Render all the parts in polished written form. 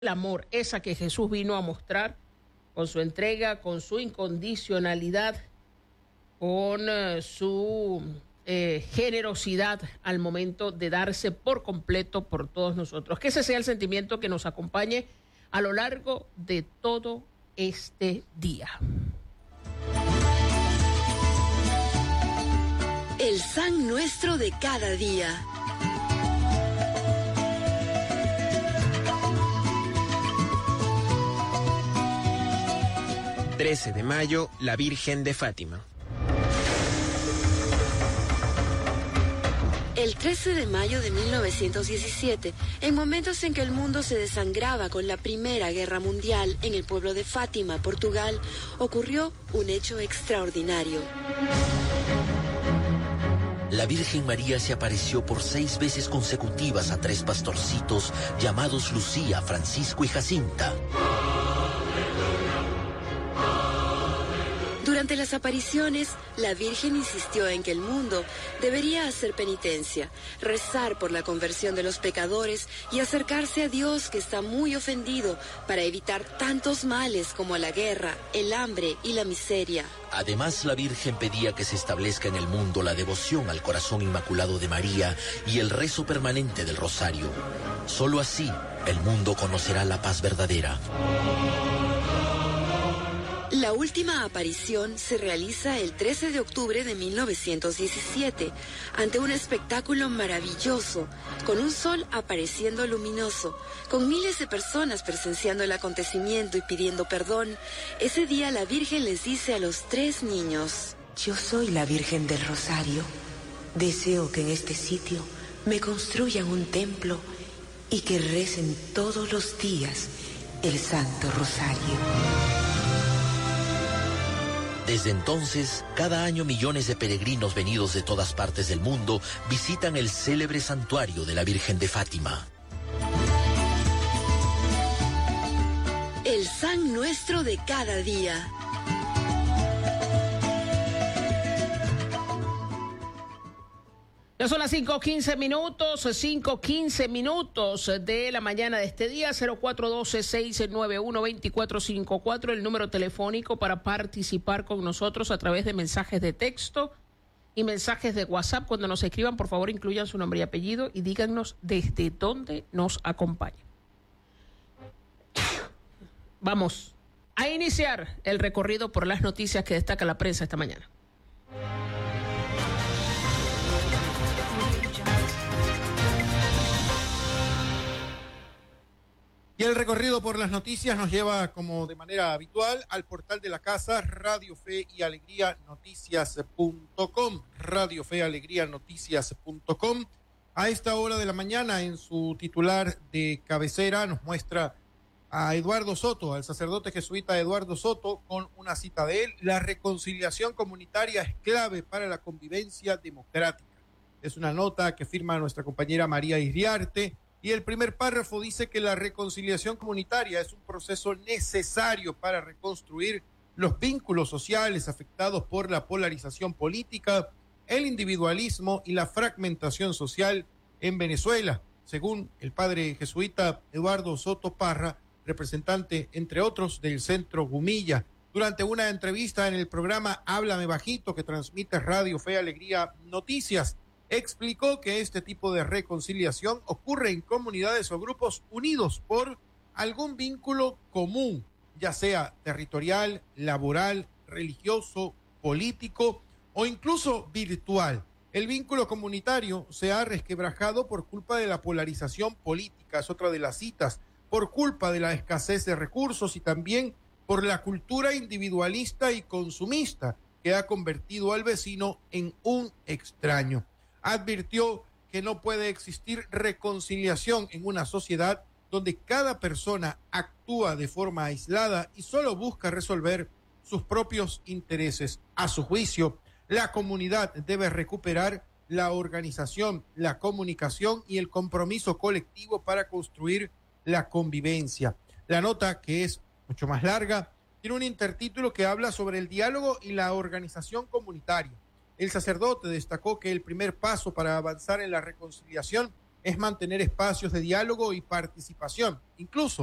el amor, esa que Jesús vino a mostrar con su entrega, con su incondicionalidad, con su generosidad al momento de darse por completo por todos nosotros. Que ese sea el sentimiento que nos acompañe a lo largo de todo este día. El San Nuestro de cada día. El 13 de mayo, la Virgen de Fátima. El 13 de mayo de 1917, en momentos en que el mundo se desangraba con la Primera Guerra Mundial, en el pueblo de Fátima, Portugal, ocurrió un hecho extraordinario. La Virgen María se apareció por 6 veces consecutivas a 3 pastorcitos llamados Lucía, Francisco y Jacinta. Durante las apariciones, la Virgen insistió en que el mundo debería hacer penitencia, rezar por la conversión de los pecadores y acercarse a Dios, que está muy ofendido, para evitar tantos males como la guerra, el hambre y la miseria. Además, la Virgen pedía que se establezca en el mundo la devoción al corazón inmaculado de María y el rezo permanente del rosario. Solo así, el mundo conocerá la paz verdadera. La última aparición se realiza el 13 de octubre de 1917, ante un espectáculo maravilloso, con un sol apareciendo luminoso, con miles de personas presenciando el acontecimiento y pidiendo perdón. Ese día la Virgen les dice a los 3 niños: Yo soy la Virgen del Rosario. Deseo que en este sitio me construyan un templo y que recen todos los días el Santo Rosario. Desde entonces, cada año millones de peregrinos venidos de todas partes del mundo visitan el célebre santuario de la Virgen de Fátima. El San Nuestro de cada día. Ya son las 5:15 minutos de la mañana de este día. 0412-691-2454, el número telefónico para participar con nosotros a través de mensajes de texto y mensajes de WhatsApp. Cuando nos escriban, por favor, incluyan su nombre y apellido y díganos desde dónde nos acompañan. Vamos a iniciar el recorrido por las noticias que destaca la prensa esta mañana. Y el recorrido por las noticias nos lleva, como de manera habitual, al portal de la casa, Radio Fe y Alegría Noticias.com. Radio Fe y Alegría Noticias.com. A esta hora de la mañana, en su titular de cabecera, nos muestra a Eduardo Soto, al sacerdote jesuita Eduardo Soto, con una cita de él: la reconciliación comunitaria es clave para la convivencia democrática. Es una nota que firma nuestra compañera María Iriarte. Y el primer párrafo dice que la reconciliación comunitaria es un proceso necesario para reconstruir los vínculos sociales afectados por la polarización política, el individualismo y la fragmentación social en Venezuela, según el padre jesuita Eduardo Soto Parra, representante, entre otros, del Centro Gumilla. Durante una entrevista en el programa Háblame Bajito, que transmite Radio Fe y Alegría Noticias, explicó que este tipo de reconciliación ocurre en comunidades o grupos unidos por algún vínculo común, ya sea territorial, laboral, religioso, político o incluso virtual. El vínculo comunitario se ha resquebrajado por culpa de la polarización política, es otra de las citas, por culpa de la escasez de recursos y también por la cultura individualista y consumista que ha convertido al vecino en un extraño. Advirtió que no puede existir reconciliación en una sociedad donde cada persona actúa de forma aislada y solo busca resolver sus propios intereses. A su juicio, la comunidad debe recuperar la organización, la comunicación y el compromiso colectivo para construir la convivencia. La nota, que es mucho más larga, tiene un intertítulo que habla sobre el diálogo y la organización comunitaria. El sacerdote destacó que el primer paso para avanzar en la reconciliación es mantener espacios de diálogo y participación. Incluso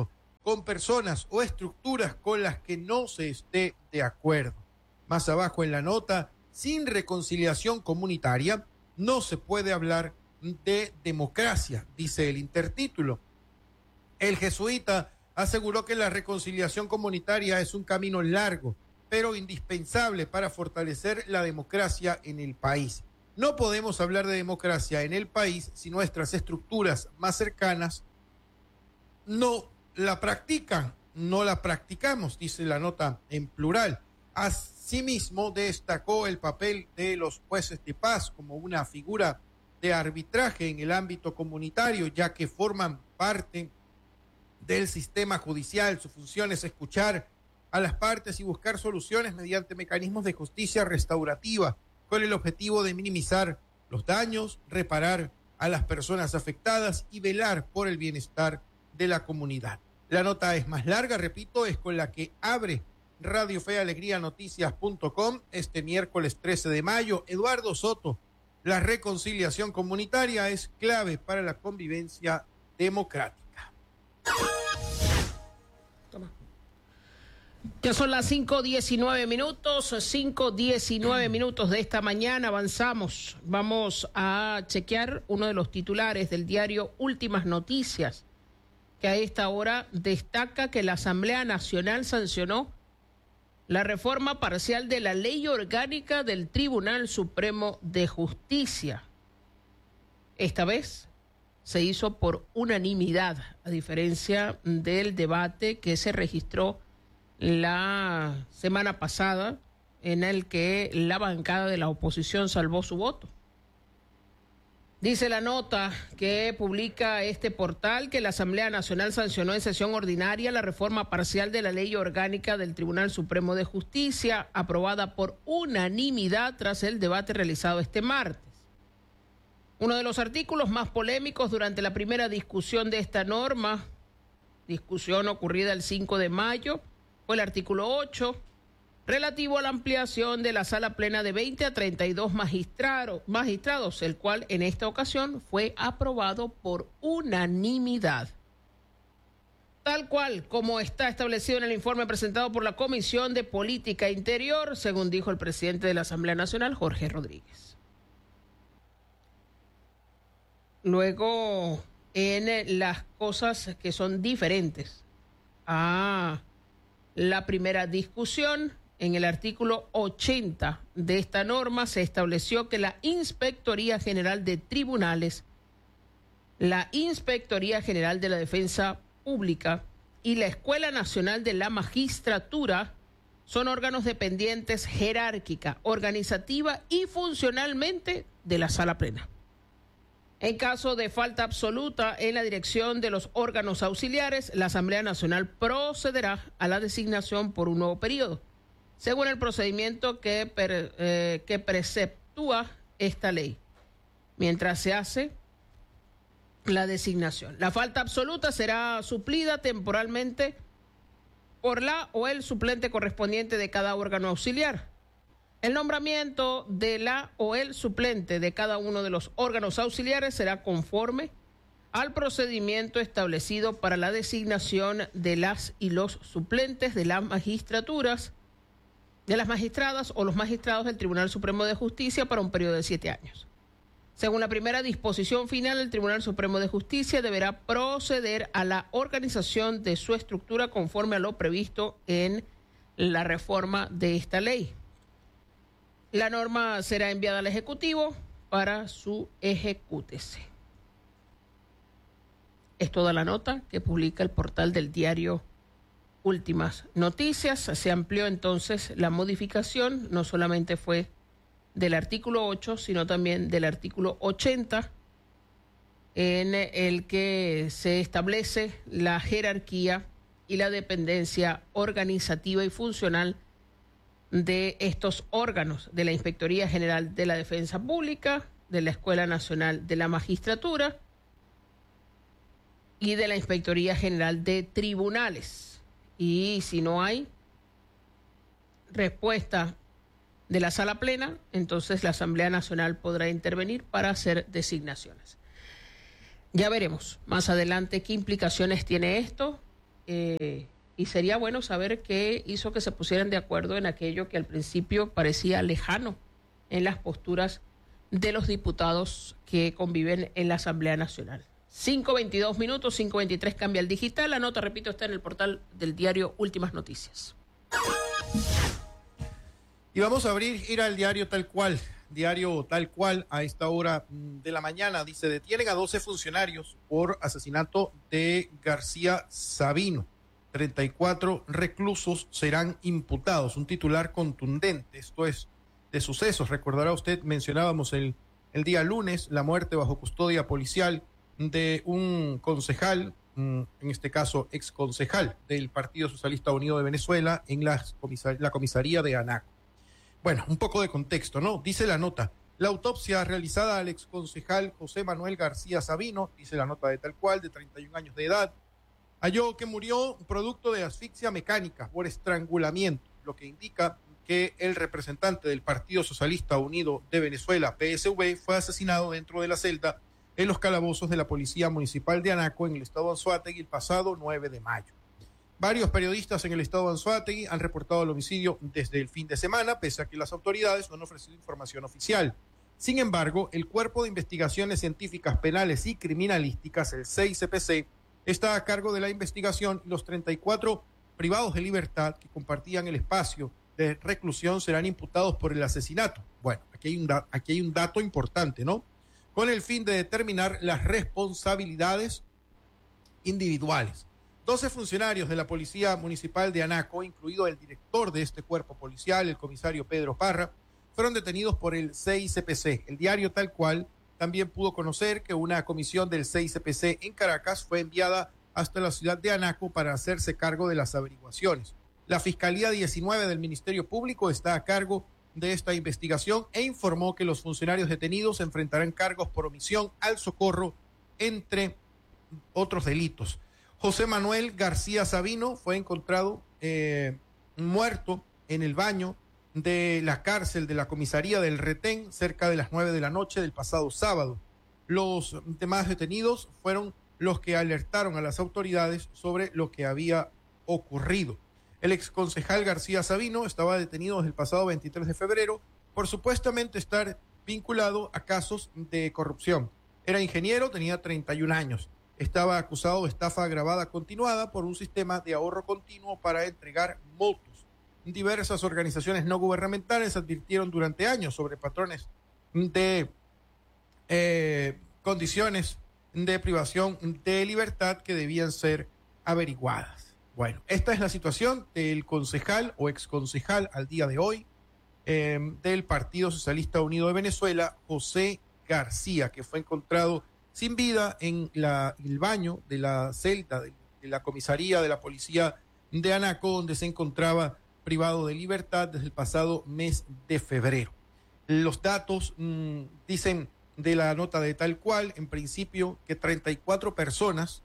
con personas o estructuras con las que no se esté de acuerdo. Más abajo en la nota, sin reconciliación comunitaria no se puede hablar de democracia, dice el intertítulo. El jesuita aseguró que la reconciliación comunitaria es un camino largo, pero indispensable para fortalecer la democracia en el país. No podemos hablar de democracia en el país si nuestras estructuras más cercanas no la practican, no la practicamos, dice la nota en plural. Asimismo, destacó el papel de los jueces de paz como una figura de arbitraje en el ámbito comunitario, ya que forman parte del sistema judicial. Su función es escuchar a las partes y buscar soluciones mediante mecanismos de justicia restaurativa, con el objetivo de minimizar los daños, reparar a las personas afectadas y velar por el bienestar de la comunidad. La nota es más larga, repito, es con la que abre Radio Fe Alegría Noticias.com este miércoles 13 de mayo. Eduardo Soto, la reconciliación comunitaria es clave para la convivencia democrática. Ya son las 5:19 minutos, 5:19 minutos de esta mañana. Avanzamos. Vamos a chequear uno de los titulares del diario Últimas Noticias, que a esta hora destaca que la Asamblea Nacional sancionó la reforma parcial de la Ley Orgánica del Tribunal Supremo de Justicia. Esta vez se hizo por unanimidad, a diferencia del debate que se registró la semana pasada, en el que la bancada de la oposición salvó su voto. Dice la nota que publica este portal que la Asamblea Nacional sancionó en sesión ordinaria la reforma parcial de la Ley Orgánica del Tribunal Supremo de Justicia, aprobada por unanimidad tras el debate realizado este martes. Uno de los artículos más polémicos durante la primera discusión de esta norma, discusión ocurrida el 5 de mayo, fue el artículo 8, relativo a la ampliación de la sala plena de 20 a 32 magistrados, el cual en esta ocasión fue aprobado por unanimidad. Tal cual como está establecido en el informe presentado por la Comisión de Política Interior, según dijo el presidente de la Asamblea Nacional, Jorge Rodríguez. Luego, en las cosas que son diferentes a la primera discusión, en el artículo 80 de esta norma se estableció que la Inspectoría General de Tribunales, la Inspectoría General de la Defensa Pública y la Escuela Nacional de la Magistratura son órganos dependientes jerárquica, organizativa y funcionalmente de la Sala Plena. En caso de falta absoluta en la dirección de los órganos auxiliares, la Asamblea Nacional procederá a la designación por un nuevo periodo, según el procedimiento que preceptúa esta ley, mientras se hace la designación. La falta absoluta será suplida temporalmente por la o el suplente correspondiente de cada órgano auxiliar. El nombramiento de la o el suplente de cada uno de los órganos auxiliares será conforme al procedimiento establecido para la designación de las y los suplentes de las magistraturas, de las magistradas o los magistrados del Tribunal Supremo de Justicia para un periodo de 7 años. Según la primera disposición final, el Tribunal Supremo de Justicia deberá proceder a la organización de su estructura conforme a lo previsto en la reforma de esta ley. La norma será enviada al Ejecutivo para su ejecútese. Es toda la nota que publica el portal del diario Últimas Noticias. Se amplió entonces la modificación, no solamente fue del artículo 8, sino también del artículo 80, en el que se establece la jerarquía y la dependencia organizativa y funcional de estos órganos, de la Inspectoría General de la Defensa Pública, de la Escuela Nacional de la Magistratura y de la Inspectoría General de Tribunales. Y si no hay respuesta de la Sala Plena, entonces la Asamblea Nacional podrá intervenir para hacer designaciones. Ya veremos más adelante qué implicaciones tiene esto y sería bueno saber qué hizo que se pusieran de acuerdo en aquello que al principio parecía lejano en las posturas de los diputados que conviven en la Asamblea Nacional. 5:22 minutos, 5:23 cambia el digital. La nota, repito, está en el portal del diario Últimas Noticias. Y vamos a ir al diario Tal Cual. Diario Tal Cual, a esta hora de la mañana, dice: detienen a 12 funcionarios por asesinato de García Sabino. 34 reclusos serán imputados. Un titular contundente. Esto es de Sucesos. Recordará usted, mencionábamos el día lunes la muerte bajo custodia policial de un concejal, en este caso ex concejal del Partido Socialista Unido de Venezuela, en la comisaría de Anaco. Bueno, un poco de contexto, ¿no? Dice la nota: la autopsia realizada al exconcejal José Manuel García Sabino, dice la nota de Tal Cual, de 31 años de edad, halló que murió producto de asfixia mecánica por estrangulamiento, lo que indica que el representante del Partido Socialista Unido de Venezuela, PSV, fue asesinado dentro de la celda en los calabozos de la Policía Municipal de Anaco, en el estado de Anzoátegui, el pasado 9 de mayo. Varios periodistas en el estado de Anzoátegui han reportado el homicidio desde el fin de semana, pese a que las autoridades no han ofrecido información oficial. Sin embargo, el Cuerpo de Investigaciones Científicas Penales y Criminalísticas, el CICPC, está a cargo de la investigación, y los 34 privados de libertad que compartían el espacio de reclusión serán imputados por el asesinato. Bueno, aquí hay un dato importante, ¿no? Con el fin de determinar las responsabilidades individuales. 12 funcionarios de la Policía Municipal de Anaco, incluido el director de este cuerpo policial, el comisario Pedro Parra, fueron detenidos por el CICPC. El diario Tal Cual también pudo conocer que una comisión del CICPC en Caracas fue enviada hasta la ciudad de Anaco para hacerse cargo de las averiguaciones. La Fiscalía 19 del Ministerio Público está a cargo de esta investigación e informó que los funcionarios detenidos enfrentarán cargos por omisión al socorro, entre otros delitos. José Manuel García Sabino fue encontrado muerto en el baño de la cárcel de la comisaría del Retén cerca de las 9 de la noche del pasado sábado. Los demás detenidos fueron los que alertaron a las autoridades sobre lo que había ocurrido. El exconcejal García Sabino estaba detenido desde el pasado 23 de febrero por supuestamente estar vinculado a casos de corrupción. Era ingeniero, tenía 31 años. Estaba acusado de estafa agravada continuada por un sistema de ahorro continuo para entregar motos. Diversas organizaciones no gubernamentales advirtieron durante años sobre patrones de condiciones de privación de libertad que debían ser averiguadas. Bueno, esta es la situación del concejal o exconcejal al día de hoy del Partido Socialista Unido de Venezuela, José García, que fue encontrado sin vida en el baño de la celda de la comisaría de la policía de Anaco, donde se encontraba privado de libertad desde el pasado mes de febrero. Los datos dicen de la nota de Tal Cual, en principio, que 34 personas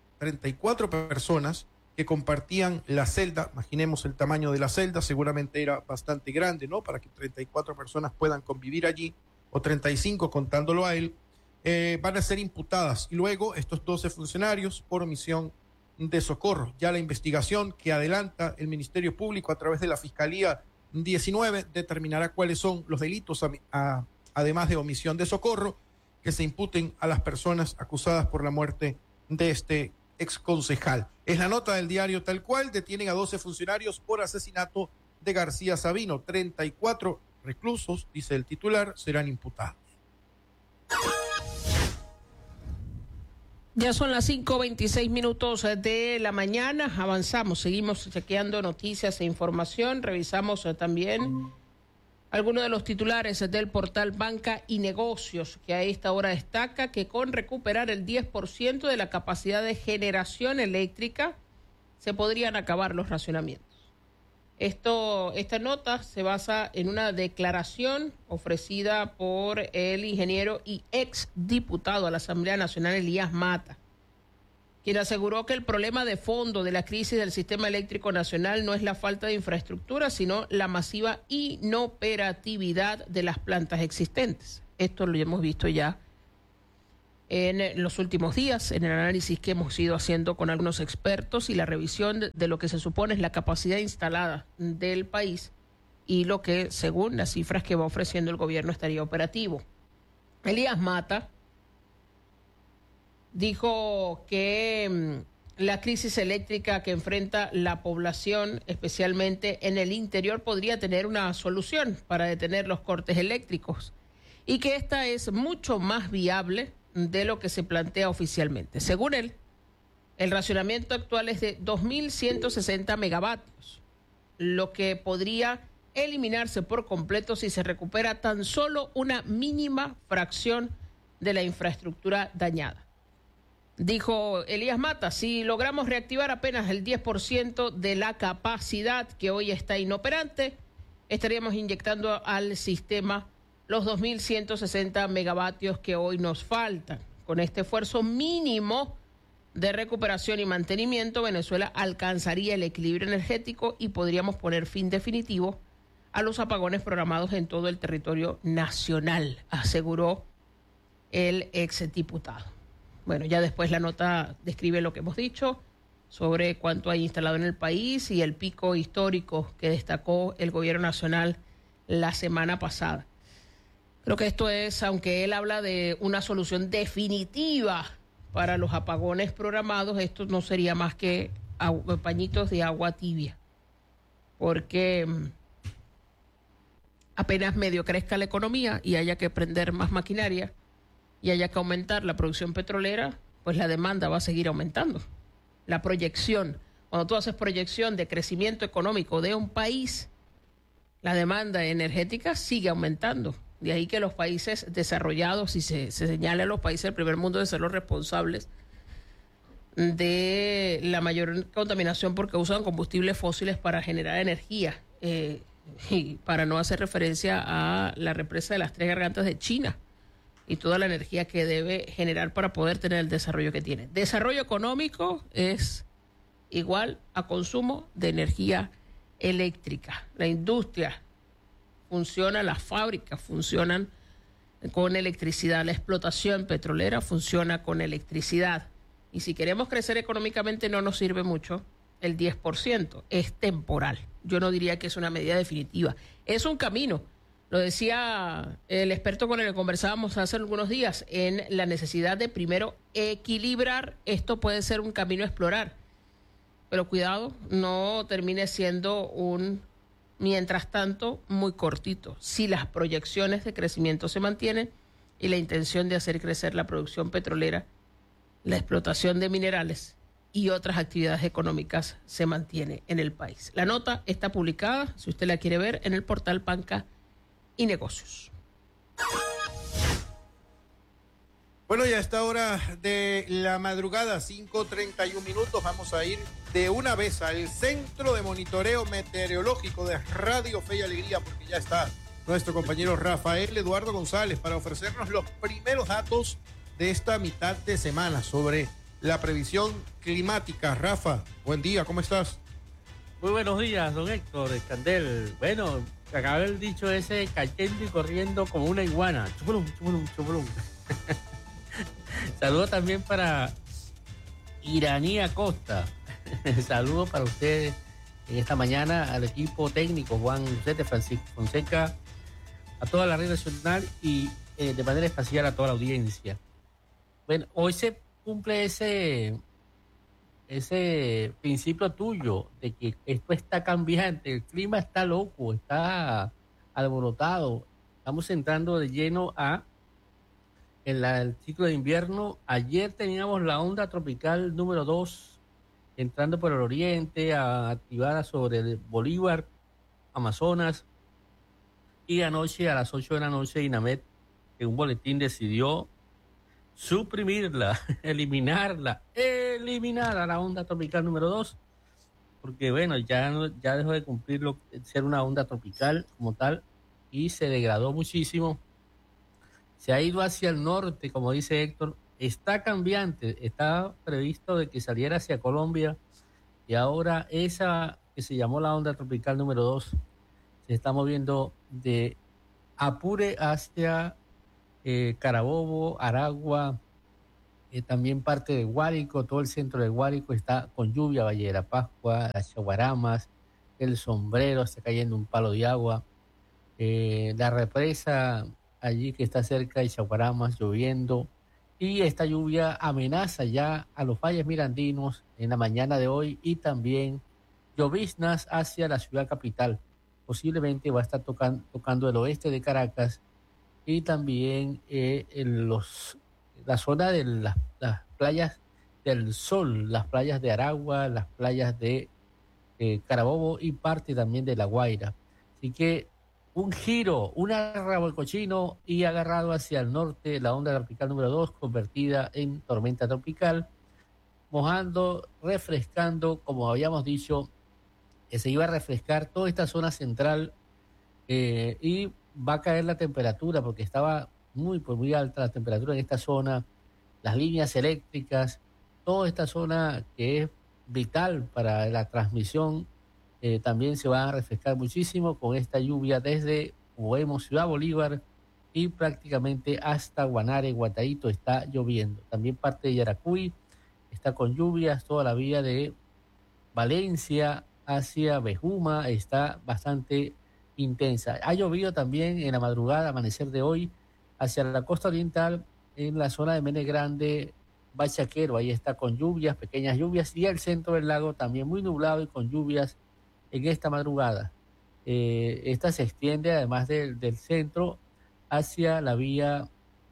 que compartían la celda, imaginemos el tamaño de la celda, seguramente era bastante grande, ¿no? Para que 34 personas puedan convivir allí, o 35 contándolo a él, van a ser imputadas. Y luego estos 12 funcionarios por omisión de socorro. Ya la investigación que adelanta el Ministerio Público a través de la Fiscalía 19 determinará cuáles son los delitos, además de omisión de socorro, que se imputen a las personas acusadas por la muerte de este exconcejal. Es la nota del diario Tal Cual: detienen a 12 funcionarios por asesinato de García Sabino. 34 reclusos, dice el titular, serán imputados. Ya son las 5:26 minutos de la mañana. Avanzamos, seguimos chequeando noticias e información. Revisamos también algunos de los titulares del portal Banca y Negocios, que a esta hora destaca que con recuperar el 10% de la capacidad de generación eléctrica se podrían acabar los racionamientos. Esta nota se basa en una declaración ofrecida por el ingeniero y ex diputado a la Asamblea Nacional, Elías Mata, quien aseguró que el problema de fondo de la crisis del sistema eléctrico nacional no es la falta de infraestructura, sino la masiva inoperatividad de las plantas existentes. Esto lo hemos visto ya en los últimos días, en el análisis que hemos ido haciendo con algunos expertos y la revisión de lo que se supone es la capacidad instalada del país y lo que, según las cifras que va ofreciendo el gobierno, estaría operativo. Elías Mata dijo que la crisis eléctrica que enfrenta la población, especialmente en el interior, podría tener una solución para detener los cortes eléctricos y que esta es mucho más viable de lo que se plantea oficialmente. Según él, el racionamiento actual es de 2.160 megavatios, lo que podría eliminarse por completo si se recupera tan solo una mínima fracción de la infraestructura dañada. Dijo Elías Mata, si logramos reactivar apenas el 10% de la capacidad que hoy está inoperante, estaríamos inyectando al sistema los 2.160 megavatios que hoy nos faltan. Con este esfuerzo mínimo de recuperación y mantenimiento, Venezuela alcanzaría el equilibrio energético y podríamos poner fin definitivo a los apagones programados en todo el territorio nacional, aseguró el exdiputado. Bueno, ya después la nota describe lo que hemos dicho sobre cuánto hay instalado en el país y el pico histórico que destacó el gobierno nacional la semana pasada. Creo que esto es, aunque él habla de una solución definitiva para los apagones programados, esto no sería más que pañitos de agua tibia, porque apenas medio crezca la economía y haya que prender más maquinaria y haya que aumentar la producción petrolera, pues la demanda va a seguir aumentando. La proyección, cuando tú haces proyección de crecimiento económico de un país, la demanda energética sigue aumentando. De ahí que los países desarrollados, y se señala a los países del primer mundo de ser los responsables de la mayor contaminación porque usan combustibles fósiles para generar energía, y para no hacer referencia a la represa de las Tres Gargantas de China y toda la energía que debe generar para poder tener el desarrollo que tiene. Desarrollo económico es igual a consumo de energía eléctrica. La industria funciona, las fábricas funcionan con electricidad, la explotación petrolera funciona con electricidad. Y si queremos crecer económicamente no nos sirve mucho el 10%, es temporal. Yo no diría que es una medida definitiva, es un camino. Lo decía el experto con el que conversábamos hace algunos días, en la necesidad de primero equilibrar. Esto puede ser un camino a explorar, pero cuidado, no termine siendo un mientras tanto muy cortito. Si las proyecciones de crecimiento se mantienen y la intención de hacer crecer la producción petrolera, la explotación de minerales y otras actividades económicas se mantiene en el país. La nota está publicada, si usted la quiere ver, en el portal Banca y Negocios. Bueno, ya a esta hora de la madrugada, 5:31, vamos a ir de una vez al Centro de Monitoreo Meteorológico de Radio Fe y Alegría, porque ya está nuestro compañero Rafael Eduardo González para ofrecernos los primeros datos de esta mitad de semana sobre la previsión climática. Rafa, buen día, ¿cómo estás? Muy buenos días, don Héctor Escandel. Bueno, acabé el dicho ese, cayendo y corriendo como una iguana. Chupulum, chupulum, chupulum. Saludos también para Iranía Costa. Saludos para ustedes en esta mañana, al equipo técnico Juan Lucete, Francisco Fonseca, a toda la red nacional y de manera especial a toda la audiencia. Bueno, hoy se cumple ese principio tuyo de que esto está cambiante, el clima está loco, está alborotado. Estamos entrando de lleno en el ciclo de invierno. Ayer teníamos la onda tropical número 2 entrando por el oriente, activada sobre el Bolívar, Amazonas, y anoche a las 8 de la noche INAMET, en un boletín, decidió suprimirla, eliminar a la onda tropical número 2, porque bueno, ya dejó de cumplir ser una onda tropical como tal y se degradó muchísimo. Se ha ido hacia el norte, como dice Héctor, está cambiante, está previsto de que saliera hacia Colombia y ahora esa que se llamó la onda tropical número 2 se está moviendo de Apure hacia Carabobo, Aragua, también parte de Guárico, todo el centro de Guárico está con lluvia, Valle de la Pascua, las Chaguaramas, el Sombrero, está cayendo un palo de agua, la represa allí que está cerca de Chaguaramas lloviendo, y esta lluvia amenaza ya a los valles mirandinos en la mañana de hoy y también lloviznas hacia la ciudad capital. Posiblemente va a estar tocando el oeste de Caracas y también la zona de las playas del Sol, las playas de Aragua, las playas de Carabobo y parte también de La Guaira. Así que un giro, un revolcochino y agarrado hacia el norte, la onda tropical número 2 convertida en tormenta tropical, mojando, refrescando, como habíamos dicho, que se iba a refrescar toda esta zona central y va a caer la temperatura porque estaba muy alta la temperatura en esta zona, las líneas eléctricas, toda esta zona que es vital para la transmisión, también se va a refrescar muchísimo con esta lluvia desde, como vemos, Ciudad Bolívar y prácticamente hasta Guanare, Guataíto está lloviendo. También parte de Yaracuy está con lluvias, toda la vía de Valencia hacia Bejuma está bastante intensa. Ha llovido también en la madrugada, amanecer de hoy, hacia la costa oriental, en la zona de Mene Grande, Bachaquero, ahí está con lluvias, pequeñas lluvias, y el centro del lago también muy nublado y con lluvias en esta madrugada. Esta se extiende además del centro hacia la vía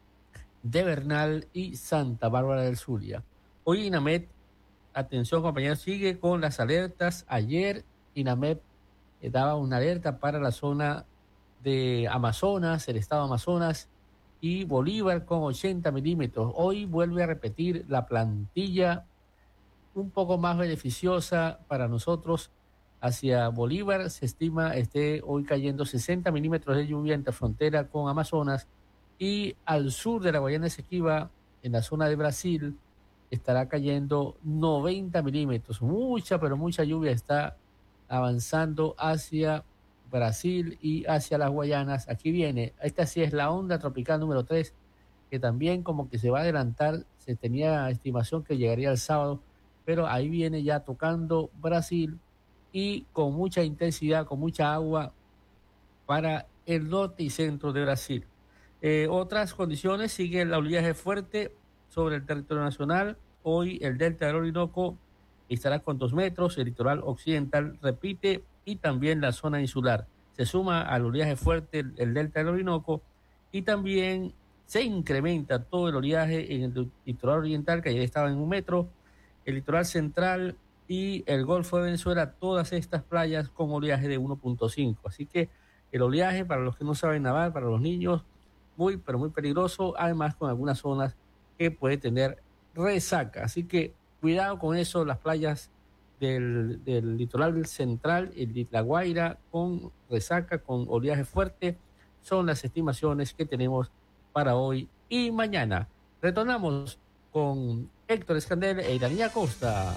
de Bernal y Santa Bárbara del Zulia. Hoy INAMED, atención compañeros, sigue con las alertas. Ayer INAMED daba una alerta para la zona de Amazonas, el estado de Amazonas y Bolívar con 80 milímetros. Hoy vuelve a repetir la plantilla un poco más beneficiosa para nosotros. Hacia Bolívar se estima esté hoy cayendo 60 milímetros de lluvia entre frontera con Amazonas, y al sur de la Guayana Esequiba, en la zona de Brasil, estará cayendo 90 milímetros. Mucha, pero mucha lluvia está avanzando hacia Brasil y hacia las Guayanas. Aquí viene, esta sí es la onda tropical número 3, que también como que se va a adelantar. Se tenía estimación que llegaría el sábado, pero ahí viene ya tocando Brasil y con mucha intensidad, con mucha agua para el norte y centro de Brasil. Otras condiciones, sigue el oleaje fuerte sobre el territorio nacional. Hoy el delta del Orinoco estará con 2 metros, el litoral occidental repite y también la zona insular. Se suma al oleaje fuerte el delta del Orinoco y también se incrementa todo el oleaje en el litoral oriental, que ayer estaba en 1 metro, el litoral central y el Golfo de Venezuela, todas estas playas con oleaje de 1.5. Así que el oleaje, para los que no saben nadar, para los niños, muy, pero muy peligroso, además con algunas zonas que puede tener resaca. Así que cuidado con eso, las playas del litoral central, la Guaira, con resaca, con oleaje fuerte, son las estimaciones que tenemos para hoy y mañana. Retornamos con Héctor Escandel e Iranía Costa.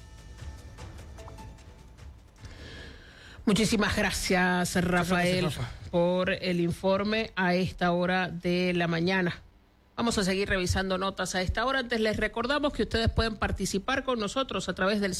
Muchísimas gracias, Rafael, por el informe a esta hora de la mañana. Vamos a seguir revisando notas a esta hora. Antes les recordamos que ustedes pueden participar con nosotros a través del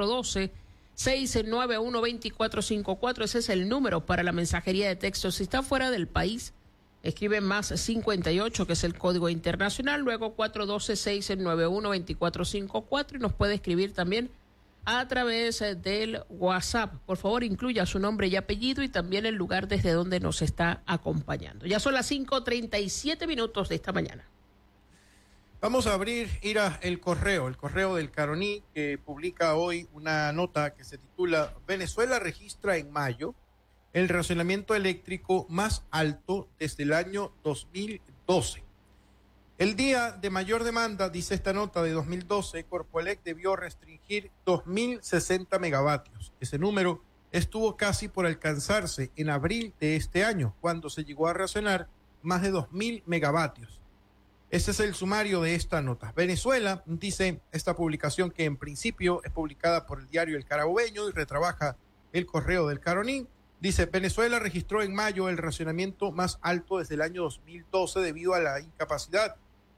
0412-691-2454. Ese es el número para la mensajería de texto. Si está fuera del país, escribe más 58, que es el código internacional, luego 412-691-2454, y nos puede escribir también a través del WhatsApp. Por favor, incluya su nombre y apellido y también el lugar desde donde nos está acompañando. Ya son las 5:37 de esta mañana. Vamos a abrir, Ira, el correo del Caroní, que publica hoy una nota que se titula Venezuela registra en mayo el racionamiento eléctrico más alto desde el año 2012. El día de mayor demanda, dice esta nota de 2012, Corpoelec debió restringir 2.060 megavatios. Ese número estuvo casi por alcanzarse en abril de este año, cuando se llegó a racionar más de 2.000 megavatios. Ese es el sumario de esta nota. Venezuela, dice esta publicación, que en principio es publicada por el diario El Carabobeño y retrabaja el correo del Caroní, dice: Venezuela registró en mayo el racionamiento más alto desde el año 2012 debido a la incapacidad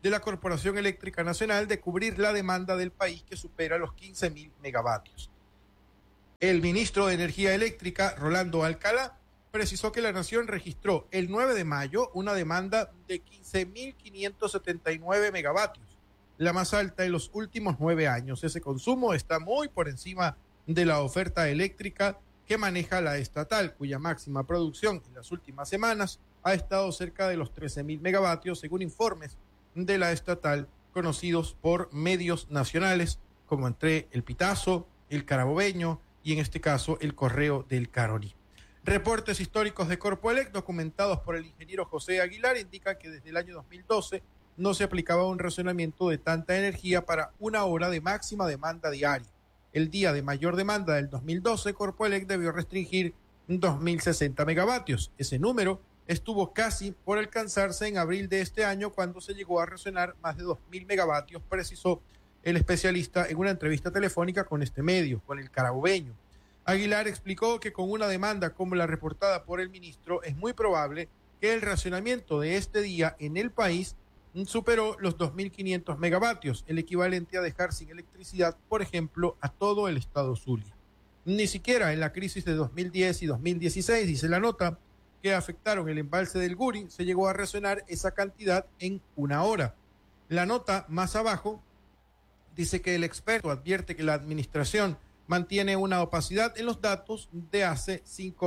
de la Corporación Eléctrica Nacional de cubrir la demanda del país que supera los 15.000 megavatios. El ministro de Energía Eléctrica, Rolando Alcalá, precisó que la nación registró el 9 de mayo una demanda de 15.579 megavatios, la más alta en los últimos 9 años. Ese consumo está muy por encima de la oferta eléctrica que maneja la estatal, cuya máxima producción en las últimas semanas ha estado cerca de los 13.000 megavatios, según informes de la estatal conocidos por medios nacionales como entre El Pitazo, El Carabobeño y en este caso El Correo del Caroní. Reportes históricos de Corpoelec documentados por el ingeniero José Aguilar indican que desde el año 2012 no se aplicaba un racionamiento de tanta energía para una hora de máxima demanda diaria. El día de mayor demanda del 2012, Corpoelec debió restringir 2.060 megavatios. Ese número estuvo casi por alcanzarse en abril de este año cuando se llegó a racionar más de 2.000 megavatios, precisó el especialista en una entrevista telefónica con este medio, con El Carabobeño. Aguilar explicó que con una demanda como la reportada por el ministro es muy probable que el racionamiento de este día en el país superó los 2.500 megavatios, el equivalente a dejar sin electricidad, por ejemplo, a todo el estado Zulia. Ni siquiera en la crisis de 2010 y 2016, dice la nota, que afectaron el embalse del Guri, se llegó a racionar esa cantidad en una hora. La nota más abajo dice que el experto advierte que la administración mantiene una opacidad en los datos de hace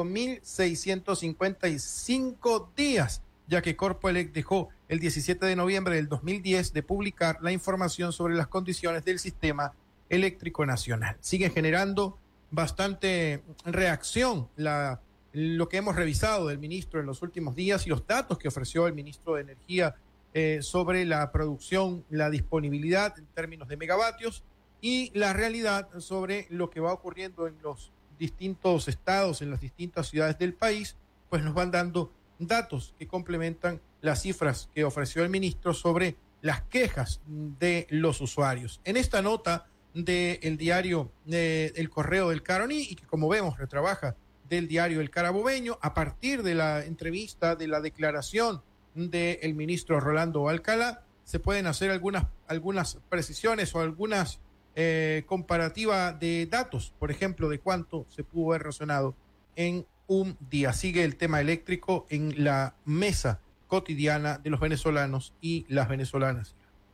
5.655 días, ya que Corpoelec dejó el 17 de noviembre del 2010 de publicar la información sobre las condiciones del sistema eléctrico nacional. Sigue generando bastante reacción lo que hemos revisado del ministro en los últimos días y los datos que ofreció el ministro de Energía sobre la producción, la disponibilidad en términos de megavatios y la realidad sobre lo que va ocurriendo en los distintos estados, en las distintas ciudades del país, pues nos van dando datos que complementan las cifras que ofreció el ministro sobre las quejas de los usuarios. En esta nota del diario El Correo del Caroní, y que como vemos retrabaja del diario El Carabobeño, a partir de la entrevista, de la declaración del ministro Rolando Alcalá, se pueden hacer algunas precisiones o algunas comparativa de datos, por ejemplo, de cuánto se pudo haber racionado en un día. Sigue el tema eléctrico en la mesa cotidiana de los venezolanos y las venezolanas.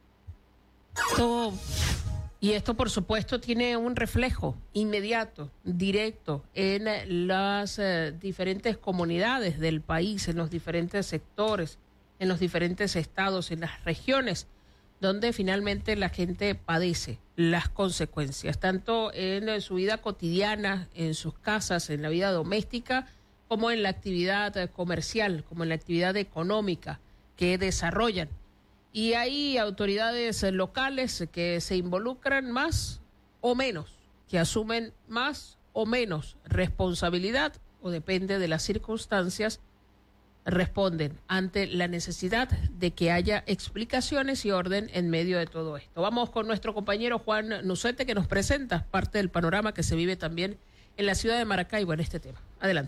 Esto, por supuesto, tiene un reflejo inmediato, directo, en las diferentes comunidades del país, en los diferentes sectores, en los diferentes estados, en las regiones, donde finalmente la gente padece las consecuencias, tanto en su vida cotidiana, en sus casas, en la vida doméstica, como en la actividad comercial, como en la actividad económica que desarrollan. Y hay autoridades locales que se involucran más o menos, que asumen más o menos responsabilidad, o depende de las circunstancias, responden ante la necesidad de que haya explicaciones y orden en medio de todo esto. Vamos con nuestro compañero Juan Nucete, que nos presenta parte del panorama que se vive también en la ciudad de Maracaibo en este tema. Adelante.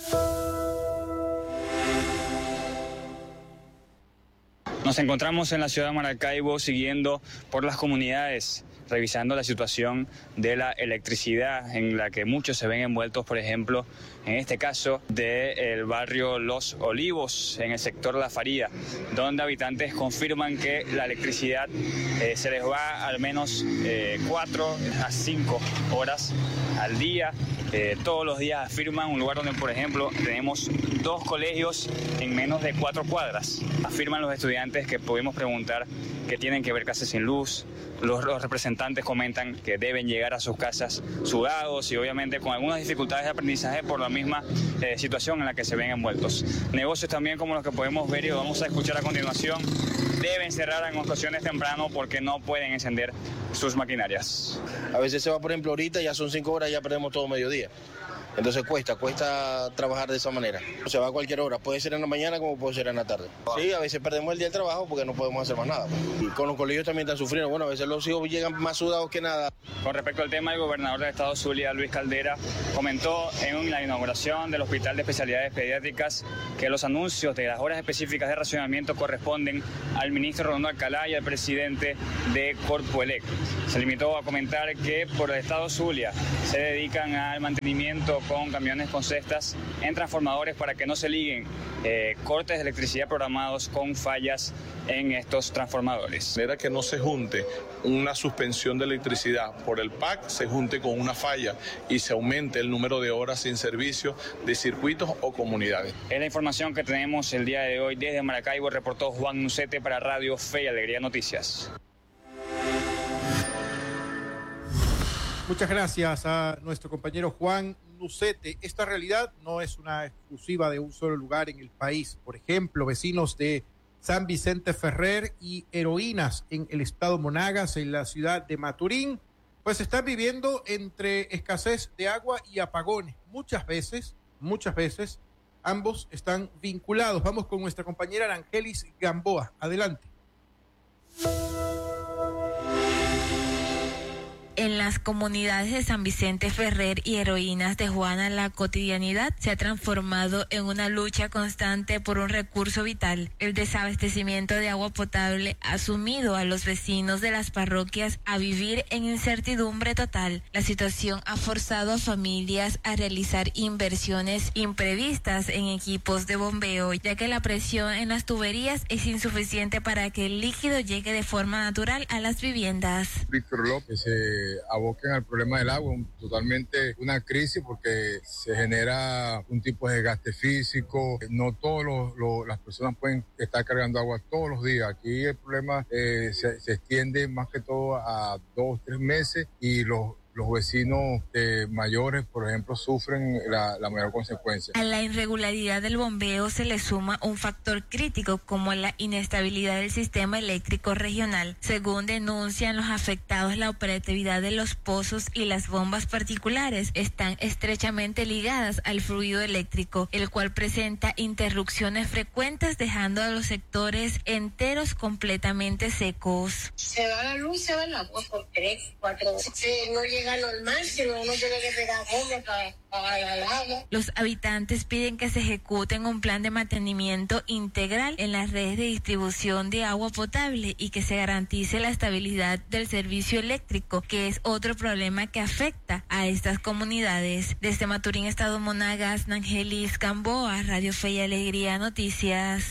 Nos encontramos en la ciudad de Maracaibo siguiendo por las comunidades, revisando la situación de la electricidad en la que muchos se ven envueltos, por ejemplo, en este caso del barrio Los Olivos, en el sector La Faría, donde habitantes confirman que la electricidad se les va al menos 4 a 5 horas al día. Todos los días afirman, un lugar donde, por ejemplo, tenemos 2 colegios en menos de 4 cuadras. Afirman los estudiantes que pudimos preguntar que tienen que ver casas sin luz. Los representantes comentan que deben llegar a sus casas sudados y obviamente con algunas dificultades de aprendizaje por la misma situación en la que se ven envueltos. Negocios también como los que podemos ver y vamos a escuchar a continuación deben cerrar en ocasiones temprano porque no pueden encender sus maquinarias. A veces se va, por ejemplo, ahorita ya son 5 horas y ya perdemos todo mediodía. Entonces cuesta trabajar de esa manera. Se va a cualquier hora, puede ser en la mañana como puede ser en la tarde. Sí, a veces perdemos el día de trabajo porque no podemos hacer más nada. Y con los colegios también están sufriendo. Bueno, a veces los hijos llegan más sudados que nada. Con respecto al tema, el gobernador del estado Zulia, Luis Caldera, comentó en la inauguración del Hospital de Especialidades Pediátricas que los anuncios de las horas específicas de racionamiento corresponden al ministro Rolando Alcalá y al presidente de Corpoelec. Se limitó a comentar que por el estado Zulia se dedican al mantenimiento con camiones con cestas en transformadores para que no se liguen cortes de electricidad programados con fallas en estos transformadores. De manera que no se junte una suspensión de electricidad por el PAC, se junte con una falla y se aumente el número de horas sin servicio de circuitos o comunidades. Es la información que tenemos el día de hoy desde Maracaibo, reportó Juan Nucete para Radio Fe y Alegría Noticias. Muchas gracias a nuestro compañero Juan Nucete. Esta realidad no es una exclusiva de un solo lugar en el país. Por ejemplo, vecinos de San Vicente Ferrer y Heroínas en el estado Monagas, en la ciudad de Maturín, pues están viviendo entre escasez de agua y apagones. Muchas veces, ambos están vinculados. Vamos con nuestra compañera Arangelis Gamboa. Adelante. En las comunidades de San Vicente Ferrer y Heroínas de Juana, la cotidianidad se ha transformado en una lucha constante por un recurso vital. El desabastecimiento de agua potable ha sumido a los vecinos de las parroquias a vivir en incertidumbre total. La situación ha forzado a familias a realizar inversiones imprevistas en equipos de bombeo, ya que la presión en las tuberías es insuficiente para que el líquido llegue de forma natural a las viviendas. Víctor López, aboquen al problema del agua, totalmente una crisis porque se genera un tipo de desgaste físico. No todas las personas pueden estar cargando agua todos los días. Aquí el problema se extiende más que todo a 2-3 meses y los vecinos mayores, por ejemplo, sufren la mayor consecuencia. A la irregularidad del bombeo se le suma un factor crítico como la inestabilidad del sistema eléctrico regional. Según denuncian los afectados, la operatividad de los pozos y las bombas particulares están estrechamente ligadas al fluido eléctrico, el cual presenta interrupciones frecuentes, dejando a los sectores enteros completamente secos. Se va la luz, se va el agua por 3, 4 horas. No llega normal, sino uno tiene que pegar bomba para pagar el agua. Los habitantes piden que se ejecuten un plan de mantenimiento integral en las redes de distribución de agua potable y que se garantice la estabilidad del servicio eléctrico, que es otro problema que afecta a estas comunidades. Desde Maturín, estado Monagas, Nangelis Gamboa, Radio Fe y Alegría Noticias.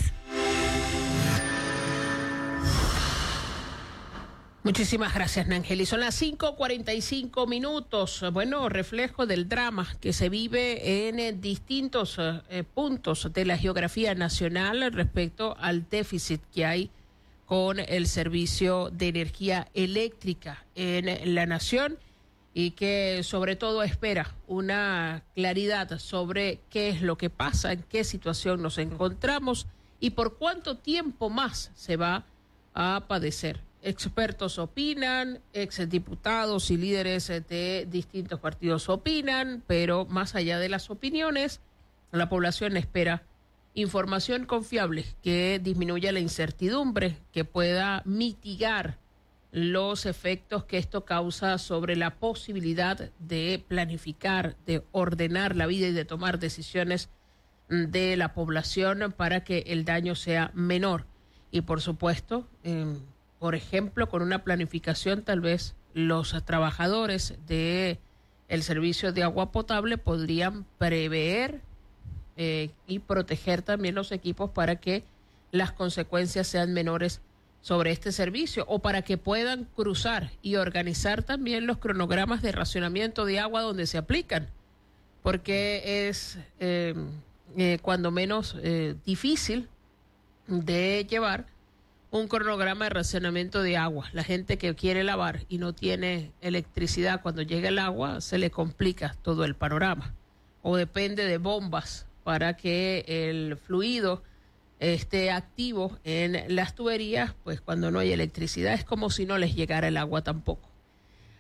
Muchísimas gracias, Nangeli. Son las 5:45. Bueno, reflejo del drama que se vive en distintos puntos de la geografía nacional respecto al déficit que hay con el servicio de energía eléctrica en la nación y que sobre todo espera una claridad sobre qué es lo que pasa, en qué situación nos encontramos y por cuánto tiempo más se va a padecer. Expertos opinan, exdiputados y líderes de distintos partidos opinan, pero más allá de las opiniones, la población espera información confiable que disminuya la incertidumbre, que pueda mitigar los efectos que esto causa sobre la posibilidad de planificar, de ordenar la vida y de tomar decisiones de la población para que el daño sea menor. Y por supuesto, por ejemplo, con una planificación, tal vez los trabajadores del servicio de agua potable podrían prever y proteger también los equipos para que las consecuencias sean menores sobre este servicio o para que puedan cruzar y organizar también los cronogramas de racionamiento de agua donde se aplican, porque es cuando menos difícil de llevar un cronograma de racionamiento de agua. La gente que quiere lavar y no tiene electricidad, cuando llega el agua se le complica todo el panorama. O depende de bombas para que el fluido esté activo en las tuberías, pues cuando no hay electricidad es como si no les llegara el agua tampoco.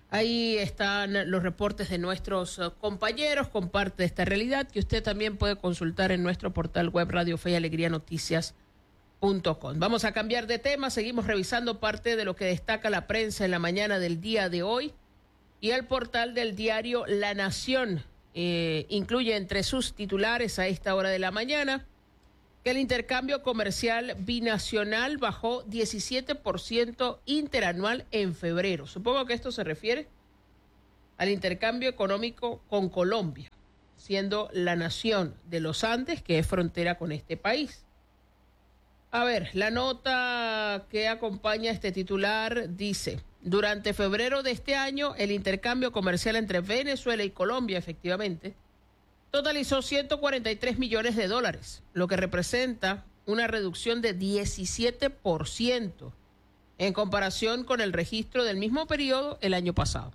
Ahí están los reportes de nuestros compañeros con parte de esta realidad que usted también puede consultar en nuestro portal web Radio Fe y Alegría Noticias.com. Vamos a cambiar de tema, seguimos revisando parte de lo que destaca la prensa en la mañana del día de hoy y el portal del diario La Nación incluye entre sus titulares a esta hora de la mañana que el intercambio comercial binacional bajó 17% interanual en febrero. Supongo que esto se refiere al intercambio económico con Colombia, siendo la nación de los Andes que es frontera con este país. A ver, la nota que acompaña este titular dice: durante febrero de este año, el intercambio comercial entre Venezuela y Colombia, efectivamente, totalizó $143 millones, lo que representa una reducción de 17% en comparación con el registro del mismo periodo el año pasado.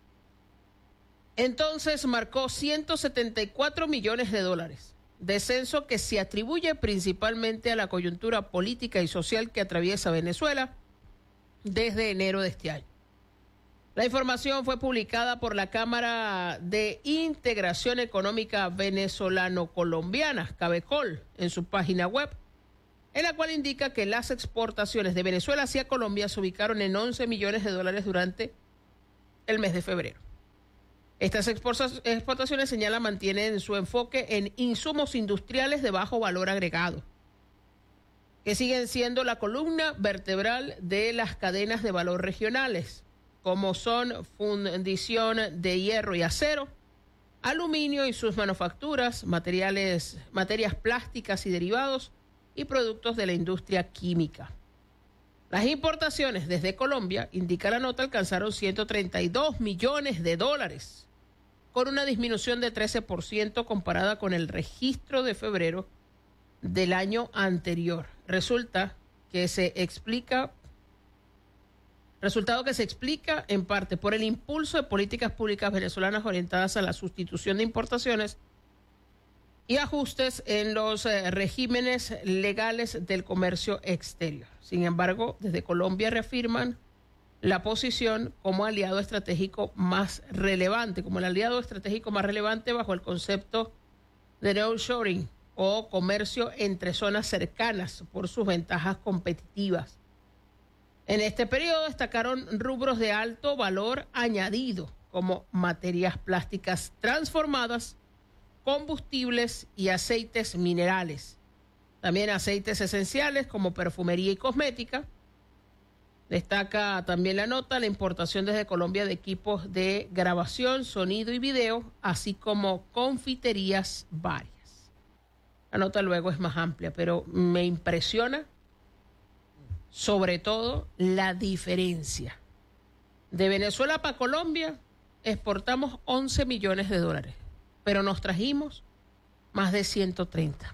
Entonces marcó $174 millones, descenso que se atribuye principalmente a la coyuntura política y social que atraviesa Venezuela desde enero de este año. La información fue publicada por la Cámara de Integración Económica Venezolano-Colombiana, CABECOL, en su página web, en la cual indica que las exportaciones de Venezuela hacia Colombia se ubicaron en $11 millones durante el mes de febrero. Estas exportaciones, señala, mantienen su enfoque en insumos industriales de bajo valor agregado, que siguen siendo la columna vertebral de las cadenas de valor regionales, como son fundición de hierro y acero, aluminio y sus manufacturas, materias plásticas y derivados, y productos de la industria química. Las importaciones desde Colombia, indica la nota, alcanzaron $132 millones, con una disminución de 13% comparada con el registro de febrero del año anterior. Resultado que se explica en parte por el impulso de políticas públicas venezolanas orientadas a la sustitución de importaciones y ajustes en los regímenes legales del comercio exterior. Sin embargo, desde Colombia reafirman la posición como aliado estratégico más relevante, bajo el concepto de nearshoring o comercio entre zonas cercanas por sus ventajas competitivas. En este periodo destacaron rubros de alto valor añadido como materias plásticas transformadas, combustibles y aceites minerales. También aceites esenciales como perfumería y cosmética. Destaca también la nota la importación desde Colombia de equipos de grabación, sonido y video, así como confiterías varias. La nota luego es más amplia, pero me impresiona sobre todo la diferencia. De Venezuela para Colombia exportamos $11 millones, pero nos trajimos más de 130.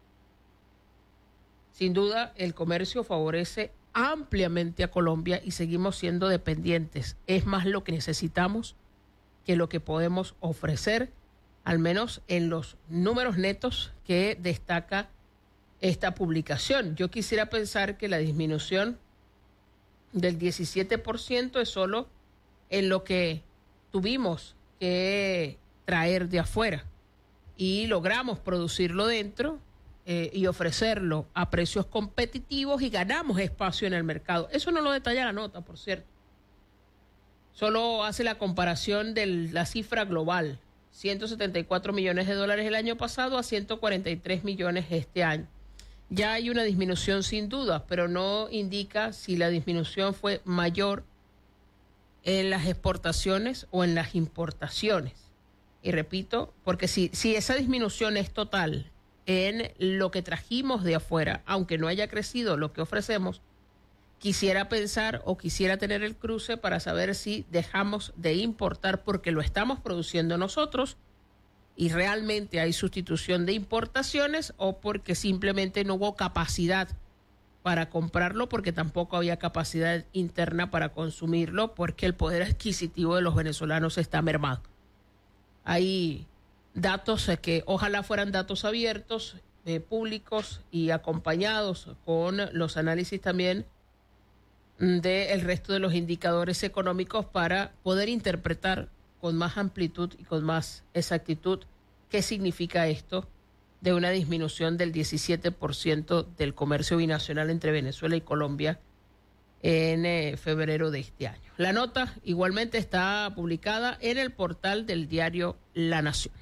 Sin duda, el comercio favorece ampliamente a Colombia y seguimos siendo dependientes. Es más lo que necesitamos que lo que podemos ofrecer, al menos en los números netos que destaca esta publicación. Yo quisiera pensar que la disminución del 17% es solo en lo que tuvimos que traer de afuera y logramos producirlo dentro y ofrecerlo a precios competitivos y ganamos espacio en el mercado. Eso no lo detalla la nota, por cierto. Solo hace la comparación de la cifra global, $174 millones el año pasado a 143 millones este año. Ya hay una disminución sin duda, pero no indica si la disminución fue mayor en las exportaciones o en las importaciones. Y repito, porque si esa disminución es total en lo que trajimos de afuera, aunque no haya crecido lo que ofrecemos, quisiera pensar o quisiera tener el cruce para saber si dejamos de importar porque lo estamos produciendo nosotros y realmente hay sustitución de importaciones, o porque simplemente no hubo capacidad para comprarlo, porque tampoco había capacidad interna para consumirlo, porque el poder adquisitivo de los venezolanos está mermado. Hay datos que ojalá fueran datos abiertos, públicos y acompañados con los análisis también del resto de los indicadores económicos para poder interpretar con más amplitud y con más exactitud qué significa esto de una disminución del 17% del comercio binacional entre Venezuela y Colombia en febrero de este año. La nota igualmente está publicada en el portal del diario La Nación.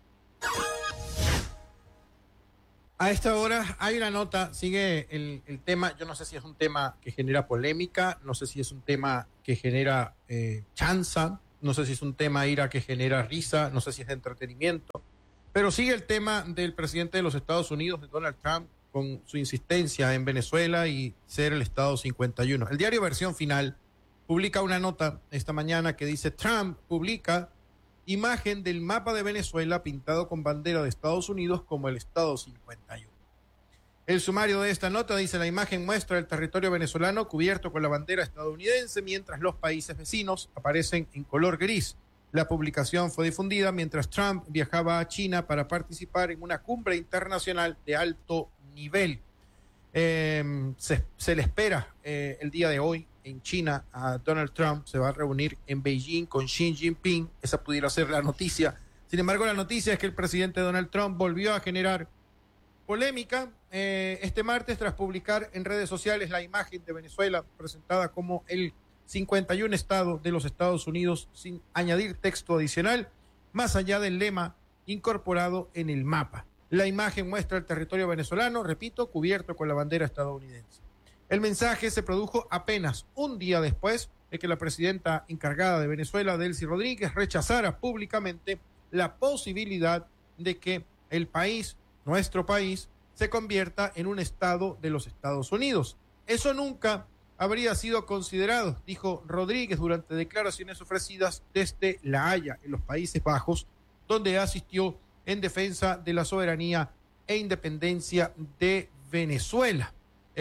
A esta hora hay una nota, sigue el tema, yo no sé si es un tema que genera polémica, no sé si es un tema que genera chanza, no sé si es un tema ira que genera risa, no sé si es de entretenimiento, pero sigue el tema del presidente de los Estados Unidos, de Donald Trump, con su insistencia en Venezuela y ser el Estado 51. El diario Versión Final publica una nota esta mañana que dice: Trump publica imagen del mapa de Venezuela pintado con bandera de Estados Unidos como el Estado 51. El sumario de esta nota dice: la imagen muestra el territorio venezolano cubierto con la bandera estadounidense, mientras los países vecinos aparecen en color gris. La publicación fue difundida mientras Trump viajaba a China para participar en una cumbre internacional de alto nivel. Se le espera el día de hoy en China a Donald Trump. Se va a reunir en Beijing con Xi Jinping. Esa pudiera ser la noticia. Sin embargo, la noticia es que el presidente Donald Trump volvió a generar polémica este martes tras publicar en redes sociales la imagen de Venezuela presentada como el 51 estado de los Estados Unidos, sin añadir texto adicional más allá del lema incorporado en el mapa. La imagen muestra el territorio venezolano, repito, cubierto con la bandera estadounidense. El mensaje se produjo apenas un día después de que la presidenta encargada de Venezuela, Delcy Rodríguez, rechazara públicamente la posibilidad de que el país, nuestro país, se convierta en un estado de los Estados Unidos. Eso nunca habría sido considerado, dijo Rodríguez durante declaraciones ofrecidas desde La Haya, en los Países Bajos, donde asistió en defensa de la soberanía e independencia de Venezuela.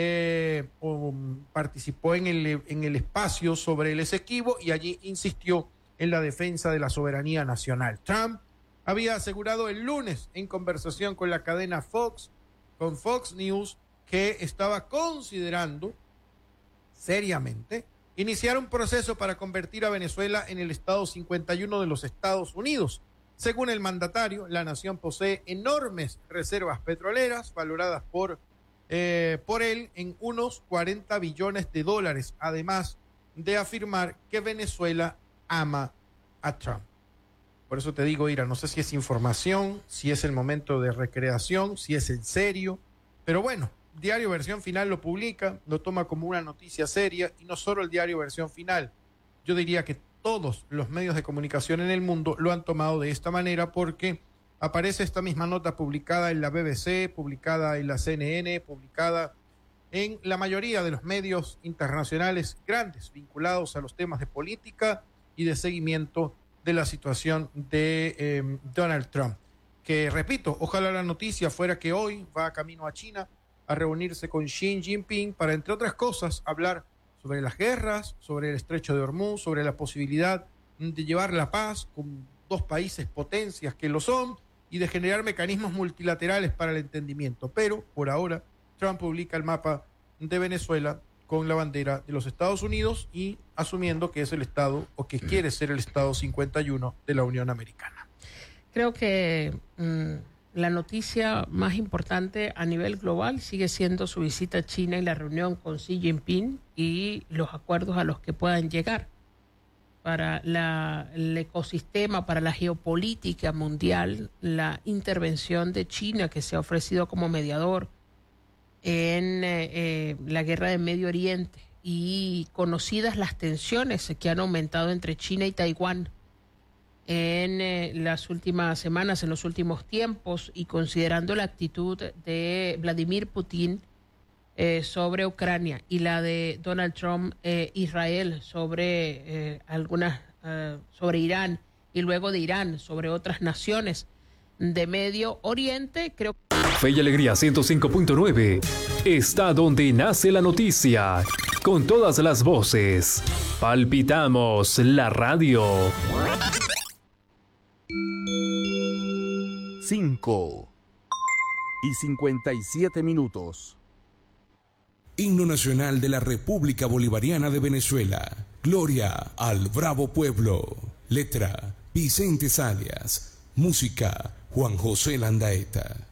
Participó en el espacio sobre el Esequibo y allí insistió en la defensa de la soberanía nacional. Trump había asegurado el lunes en conversación con la cadena Fox, con Fox News, que estaba considerando seriamente iniciar un proceso para convertir a Venezuela en el Estado 51 de los Estados Unidos. Según el mandatario, la nación posee enormes reservas petroleras valoradas por él en unos 40 billones de dólares, además de afirmar que Venezuela ama a Trump. Por eso te digo, Ira, no sé si es información, si es el momento de recreación, si es en serio, pero bueno, Diario Versión Final lo publica, lo toma como una noticia seria, y no solo el Diario Versión Final. Yo diría que todos los medios de comunicación en el mundo lo han tomado de esta manera, porque aparece esta misma nota publicada en la BBC, publicada en la CNN, publicada en la mayoría de los medios internacionales grandes vinculados a los temas de política y de seguimiento de la situación de Donald Trump. Que, repito, ojalá la noticia fuera que hoy va camino a China a reunirse con Xi Jinping para, entre otras cosas, hablar sobre las guerras, sobre el estrecho de Hormuz, sobre la posibilidad de llevar la paz con dos países potencias que lo son y de generar mecanismos multilaterales para el entendimiento. Pero, por ahora, Trump publica el mapa de Venezuela con la bandera de los Estados Unidos y asumiendo que es el Estado, o que quiere ser el Estado 51 de la Unión Americana. Creo que la noticia más importante a nivel global sigue siendo su visita a China y la reunión con Xi Jinping y los acuerdos a los que puedan llegar para el ecosistema, para la geopolítica mundial, la intervención de China que se ha ofrecido como mediador en la guerra de Medio Oriente, y conocidas las tensiones que han aumentado entre China y Taiwán en las últimas semanas, en los últimos tiempos, y considerando la actitud de Vladimir Putin sobre Ucrania y la de Donald Trump Israel sobre sobre Irán, y luego de Irán sobre otras naciones de Medio Oriente, creo que Fe y Alegría 105.9 está donde nace la noticia, con todas las voces. Palpitamos la radio. 5:57. Himno nacional de la República Bolivariana de Venezuela. Gloria al bravo pueblo. Letra: Vicente Salias. Música: Juan José Landaeta.